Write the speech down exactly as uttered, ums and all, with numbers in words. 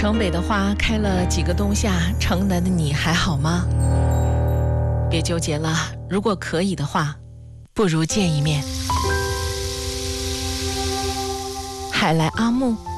城北的花开了几个冬夏，城南的你还好吗？别纠结了，如果可以的话，不如见一面。海来阿木。